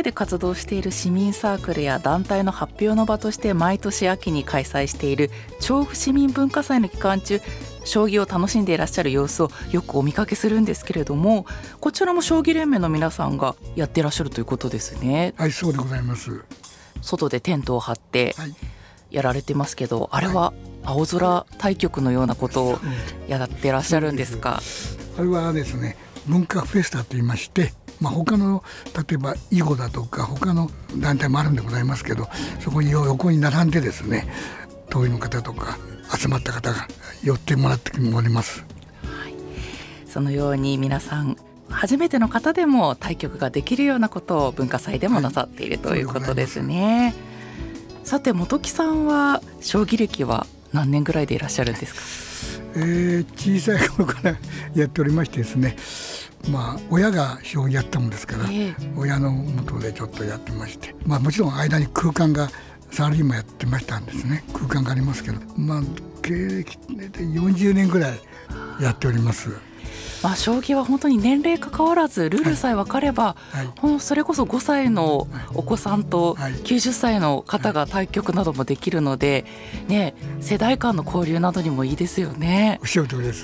で活動している市民サークルや団体の発表の場として毎年秋に開催している調布市民文化祭の期間中、将棋を楽しんでいらっしゃる様子をよくお見かけするんですけれども、こちらも将棋連盟の皆さんがやっていらっしゃるということですね。 はい、そうでございます。 外でテントを張ってやられてますけど、あれは青空対局のようなことをやってらっしゃるんですか？ あれはですね、文化フェスタと言いまして、他の例えば囲碁だとか他の団体もあるんでございますけど、そこに横に並んでですね、党員の方とか集まった方が寄ってもらっております。 はい、そのように皆さん初めての方でも対局ができるようなことを文化祭でもなさっている、ということですね。さて、本木さんは将棋歴は何年ぐらいでいらっしゃるんですか？ 小さい頃からやっておりましてですね、親が将棋やったもんですから、親の元でちょっとやってまして、もちろん間に空間がサラリーマンやってましたんですね。空間がありますけど、経歴で40年ぐらいやっております。 将棋は本当に年齢関わらずルールさえ分かれば、それこそ5歳のお子さんと90歳の方が対局などもできるので、世代間の交流などにもいいですよね。 おっしゃる通りです。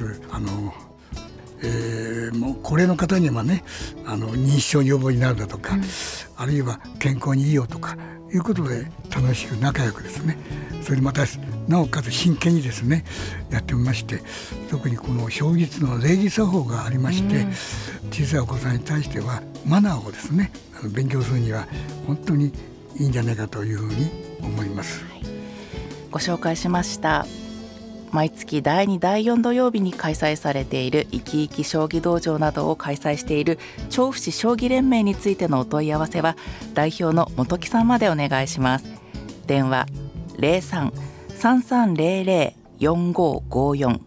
もう高齢の方にはね、認知症予防になるだとか、あるいは健康にいいよとかいうことで楽しく仲良くですね、それでまたなおかつ真剣にですねやってみまして、特にこの将棋の礼儀作法がありまして、小さいお子さんに対してはマナーをですね勉強するには本当にいいんじゃないかというふうに思います。 ご紹介しました毎月第2第4土曜日に開催されているいきいき将棋道場などを開催している調布市将棋連盟についてのお問い合わせは代表の本木さんまでお願いします。電話 03-3300-4554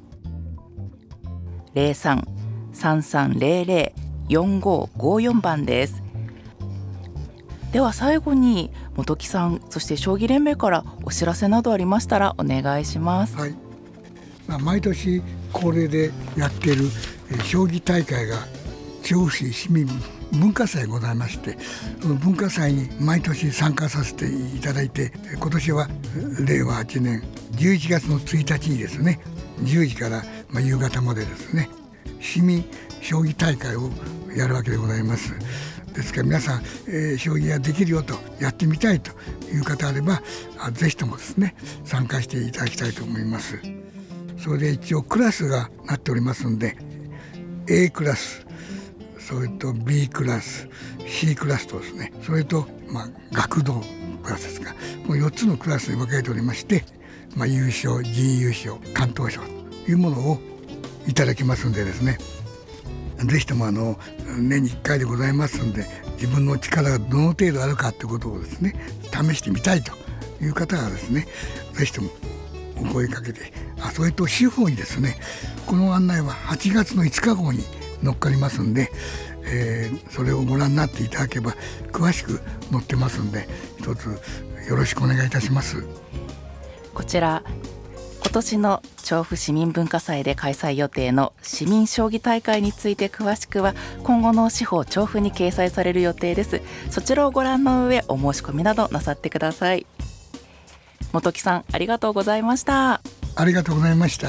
03-3300-4554 番です。では最後に本木さん、そして将棋連盟からお知らせなどありましたらお願いします。 毎年恒例でやっている将棋大会が調布市市民文化祭ございまして、その文化祭に毎年参加させていただいて、今年は令和8年11月の1日にですね、10時から夕方までですね、市民将棋大会をやるわけでございます。ですから皆さん、将棋ができるよと、やってみたいという方あればぜひともですね参加していただきたいと思います。それで一応クラスがなっておりますので、 A クラス、それと B クラス、 C クラスとですね、それと学童クラスですが、この4つのクラスに分かれておりまして、優勝、準優勝、関東賞というものをいただきますのでですね、ぜひとも年に1回でございますので、自分の力がどの程度あるかということをですね試してみたいという方がですね、ぜひともお声かけて、それと司法にですね、この案内は8月の5日号に載っかりますんで、それをご覧になっていただけば詳しく載ってますんで、一つよろしくお願いいたします。 こちら今年の調布市民文化祭で開催予定の市民将棋大会について詳しくは今後の司法調布に掲載される予定です。そちらをご覧の上お申し込みなどなさってください。本木さん、ありがとうございました。 ありがとうございました。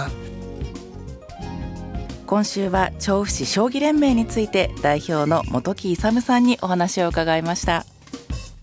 今週は調布市将棋連盟について代表の本木勇さんにお話を伺いました。